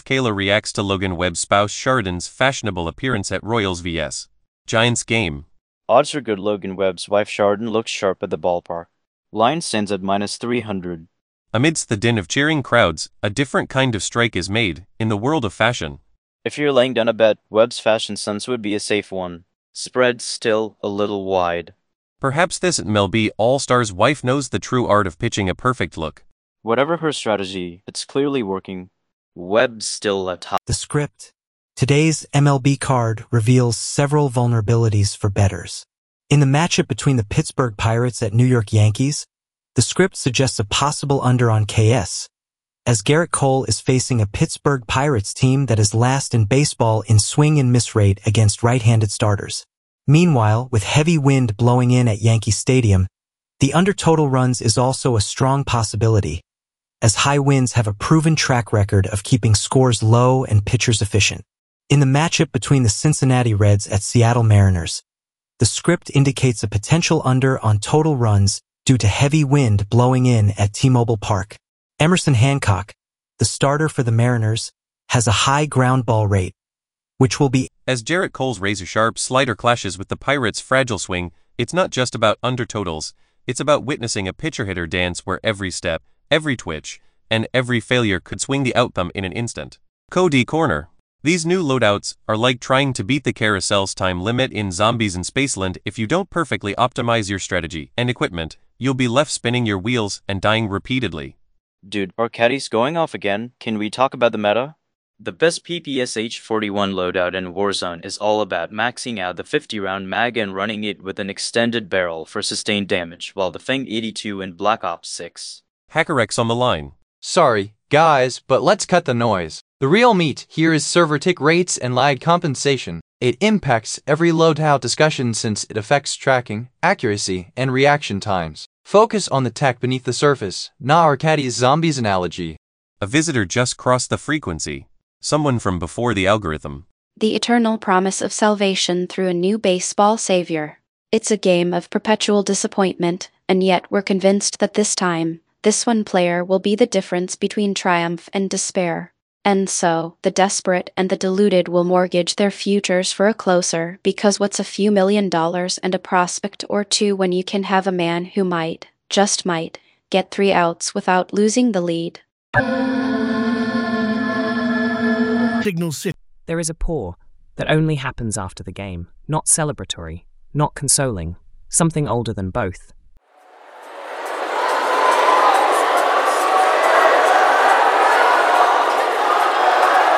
Steve Kayla reacts to Logan Webb's spouse Sheridan's fashionable appearance at Royals vs. Giants game. Odds are good Logan Webb's wife Sheridan looks sharp at the ballpark. Line stands at -300. Amidst the din of cheering crowds, a different kind of strike is made, in the world of fashion. If you're laying down a bet, Webb's fashion sense would be a safe one. Spread still a little wide. Perhaps this MLB All-Star's wife knows the true art of pitching a perfect look. Whatever her strategy, it's clearly working. Webb's still at top. The script. Today's MLB card reveals several vulnerabilities for bettors. In the matchup between the Pittsburgh Pirates at New York Yankees, the script suggests a possible under on KS, as Garrett Cole is facing a Pittsburgh Pirates team that is last in baseball in swing and miss rate against right-handed starters. Meanwhile, with heavy wind blowing in at Yankee Stadium, the under total runs is also a strong possibility, as high winds have a proven track record of keeping scores low and pitchers efficient. In the matchup between the Cincinnati Reds at Seattle Mariners, the script indicates a potential under on total runs due to heavy wind blowing in at T-Mobile Park. Emerson Hancock, the starter for the Mariners, has a high ground ball rate, which will be. As Garrett Cole's razor-sharp slider clashes with the Pirates' fragile swing, it's not just about under totals, it's about witnessing a pitcher-hitter dance where every step, every twitch, and every failure could swing the outcome in an instant. Cody Corner. These new loadouts are like trying to beat the carousel's time limit in Zombies in Spaceland. If you don't perfectly optimize your strategy and equipment, you'll be left spinning your wheels and dying repeatedly. Dude, our caddy's going off again. Can we talk about the meta? The best PPSH 41 loadout in Warzone is all about maxing out the 50-round mag and running it with an extended barrel for sustained damage, while the Fang 82 in Black Ops 6. HackerX on the line. Sorry, guys, but let's cut the noise. The real meat here is server tick rates and lag compensation. It impacts every loadout discussion since it affects tracking, accuracy, and reaction times. Focus on the tech beneath the surface, not our caddy's zombies analogy. A visitor just crossed the frequency. Someone from before the algorithm. The eternal promise of salvation through a new baseball savior. It's a game of perpetual disappointment, and yet we're convinced that this time, this one player will be the difference between triumph and despair. And so, the desperate and the deluded will mortgage their futures for a closer, because what's a few $1 million and a prospect or two when you can have a man who might, just might, get 3 outs without losing the lead. There is a pour that only happens after the game, not celebratory, not consoling, something older than both.